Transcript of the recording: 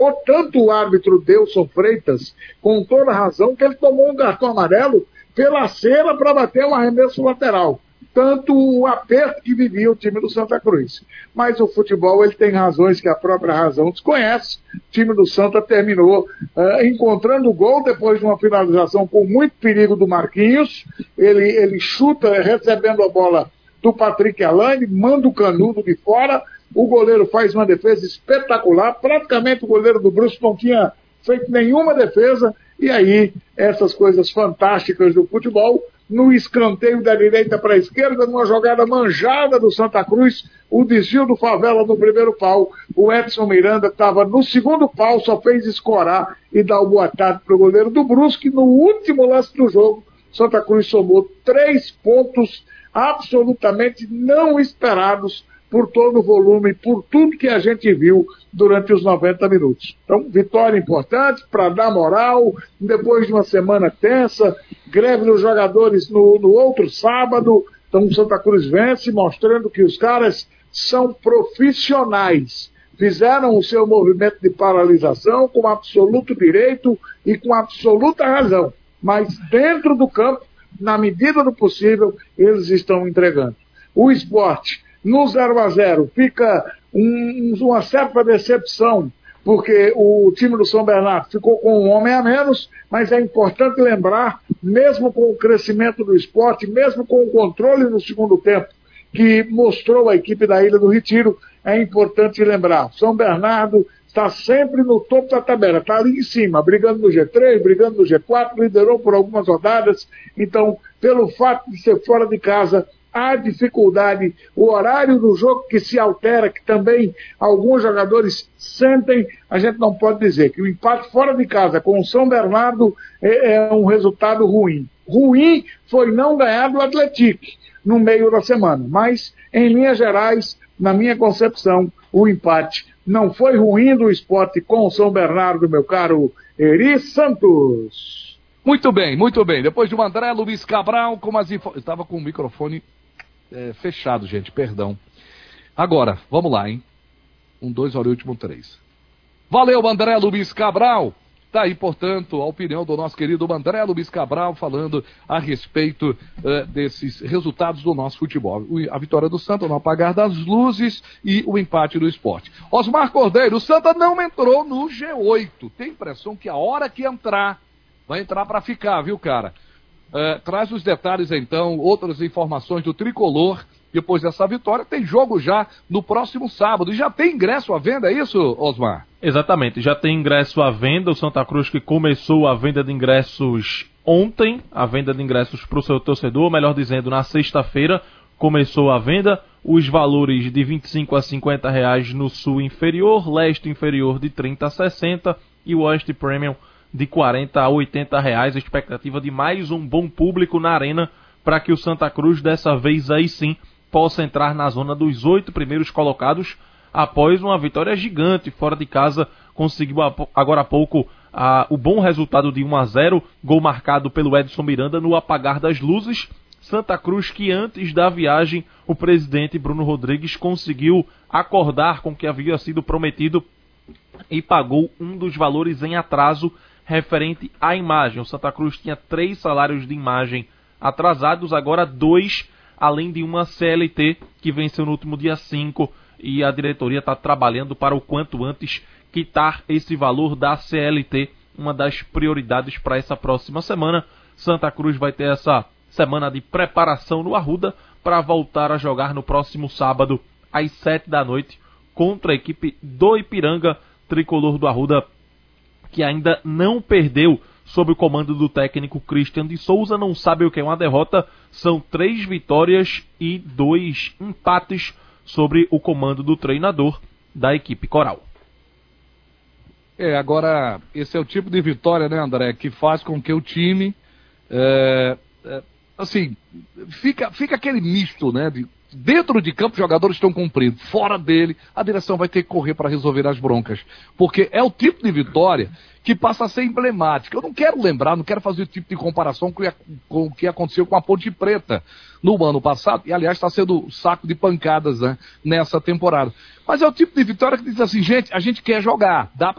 tanto o árbitro Delson Freitas, com toda razão, que ele tomou um cartão amarelo pela cera para bater um arremesso lateral. Tanto o aperto que vivia o time do Santa Cruz. Mas o futebol, ele tem razões que a própria razão desconhece. O time do Santa terminou encontrando o gol depois de uma finalização com muito perigo do Marquinhos. Ele chuta recebendo a bola do Patrick Alane, manda o canudo de fora. O goleiro faz uma defesa espetacular. Praticamente o goleiro do Brusque não tinha feito nenhuma defesa. E aí, essas coisas fantásticas do futebol, no escanteio da direita para a esquerda, numa jogada manjada do Santa Cruz, o desvio do Favela no primeiro pau, o Edson Miranda estava no segundo pau, só fez escorar e dar o boa tarde para o goleiro do Brusque. No último lance do jogo, Santa Cruz somou 3 pontos absolutamente não esperados por todo o volume, por tudo que a gente viu durante os 90 minutos. Então, vitória importante para dar moral, depois de uma semana tensa, greve dos jogadores no outro sábado. Então, o Santa Cruz vence, mostrando que os caras são profissionais. Fizeram o seu movimento de paralisação com absoluto direito e com absoluta razão. Mas dentro do campo, na medida do possível, eles estão entregando. O Sport, no 0-0, fica uma certa decepção, porque o time do São Bernardo ficou com um homem a menos, mas é importante lembrar, mesmo com o crescimento do Sport, mesmo com o controle no segundo tempo, que mostrou a equipe da Ilha do Retiro, é importante lembrar, São Bernardo está sempre no topo da tabela, está ali em cima, brigando no G3, brigando no G4, liderou por algumas rodadas. Então, pelo fato de ser fora de casa, há dificuldade, o horário do jogo que se altera, que também alguns jogadores sentem, a gente não pode dizer que o empate fora de casa com o São Bernardo é um resultado ruim. Ruim foi não ganhar do Atlético no meio da semana, mas em linhas gerais, na minha concepção, o empate não foi ruim do Sport com o São Bernardo, meu caro Eri Santos. Muito bem, muito bem. Depois de André Luiz Cabral, com as estava com o microfone fechado, gente, perdão. Agora, vamos lá, hein? 1, 2, olha o último 3. Valeu, André Luiz Cabral. Tá aí, portanto, a opinião do nosso querido André Luiz Cabral falando a respeito desses resultados do nosso futebol. A vitória do Santa no apagar das luzes e o empate do Sport. Osmar Cordeiro, o Santa não entrou no G8. Tem impressão que a hora que entrar, vai entrar para ficar, viu, cara? Traz os detalhes, então, outras informações do Tricolor. Depois dessa vitória, tem jogo já no próximo sábado. E já tem ingresso à venda, é isso, Osmar? Exatamente, já tem ingresso à venda. O Santa Cruz que começou a venda de ingressos ontem, a venda de ingressos para o seu torcedor, melhor dizendo, na sexta-feira começou a venda. Os valores de R$25 a R$50 no sul inferior, leste inferior de 30 a 60 e o oeste premium de 40 a 80 reais. A expectativa de mais um bom público na arena para que o Santa Cruz dessa vez aí sim possa entrar na zona dos 8 primeiros colocados após uma vitória gigante fora de casa. Conseguiu agora há pouco o bom resultado de 1-0, gol marcado pelo Edson Miranda no apagar das luzes. Santa Cruz que antes da viagem o presidente Bruno Rodrigues conseguiu acordar com o que havia sido prometido e pagou um dos valores em atraso referente à imagem. O Santa Cruz tinha 3 salários de imagem atrasados, agora 2, além de uma CLT que venceu no último dia 5, e a diretoria está trabalhando para o quanto antes quitar esse valor da CLT, uma das prioridades para essa próxima semana. Santa Cruz vai ter essa semana de preparação no Arruda para voltar a jogar no próximo sábado às 7 da noite contra a equipe do Ipiranga, tricolor do Arruda, que ainda não perdeu sob o comando do técnico Christian de Souza. Não sabe o que é uma derrota, são 3 vitórias e 2 empates sobre o comando do treinador da equipe coral. Agora, esse é o tipo de vitória, né, André, que faz com que o time, assim, fica aquele misto, né, dentro de campo os jogadores estão cumprindo, fora dele a direção vai ter que correr para resolver as broncas, porque é o tipo de vitória que passa a ser emblemática. Eu não quero lembrar, não quero fazer o tipo de comparação com o que aconteceu com a Ponte Preta no ano passado, e aliás está sendo saco de pancadas, né, nessa temporada. Mas é o tipo de vitória que diz assim, gente, a gente quer jogar, dá